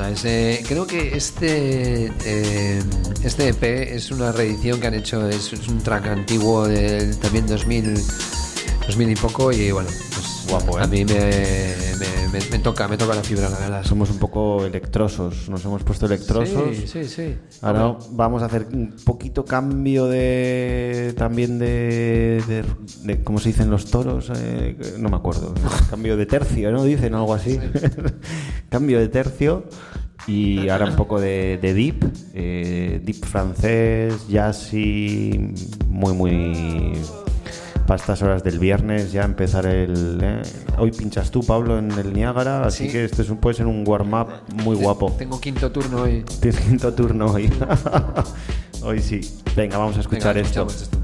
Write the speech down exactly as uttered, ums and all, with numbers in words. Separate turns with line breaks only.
nada, es, eh, creo que este eh, este E P es una reedición que han hecho, es, es un track antiguo del también dos mil, dos mil y poco, y bueno, pues
guapo, ¿eh?
A mí me, me, me, me toca, me toca la fibra, la verdad.
Somos un poco electrosos, nos hemos puesto electrosos.
Sí, sí, sí.
Ahora
Hombre.
vamos a hacer un poquito cambio de también de, de, de ¿cómo se dicen los toros? Eh, no me acuerdo. Cambio de tercio, ¿no? Dicen algo así. Sí. Cambio de tercio. Y ahora un poco de, de deep, eh, deep francés, jazzy, muy, muy... Para estas horas del viernes ya empezar el... Eh. Hoy pinchas tú, Pablo, en el Niágara, así sí. que este es un, puede ser un warm-up muy guapo.
Tengo quinto turno hoy.
Tienes quinto turno hoy. Hoy sí. Venga, vamos a escuchar Venga, esto. esto.